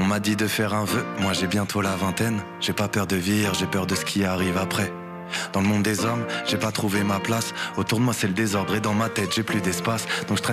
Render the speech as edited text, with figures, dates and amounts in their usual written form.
On m'a dit de faire un vœu, moi j'ai bientôt la vingtaine. J'ai pas peur de vieillir, j'ai peur de ce qui arrive après. Dans le monde des hommes, j'ai pas trouvé ma place. Autour de moi c'est le désordre et dans ma tête j'ai plus d'espace. Donc je traîne